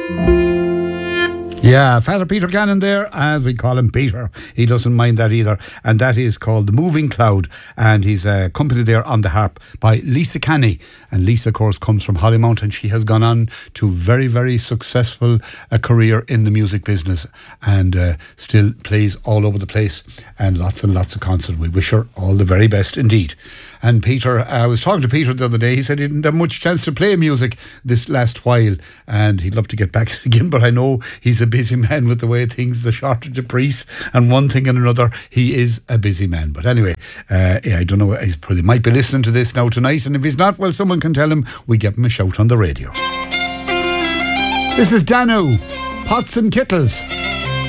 Yeah, Father Peter Gannon there, as we call him, Peter. He doesn't mind that either. And that is called The Moving Cloud. And he's accompanied there on the harp by Lisa Canny. And Lisa, of course, comes from Hollymount, and she has gone on to very, very successful career in the music business, and still plays all over the place, and lots of concerts. We wish her all the very best indeed. And Peter, I was talking to Peter the other day. He said he didn't have much chance to play music this last while, and he'd love to get back again, but I know he's a busy man with the way things, the shortage of priests and one thing and another. He is a busy man. But anyway, I don't know, he probably might be listening to this now tonight, and if he's not, well, someone can tell him we give him a shout on the radio. This is Danu, Pots and Kettles.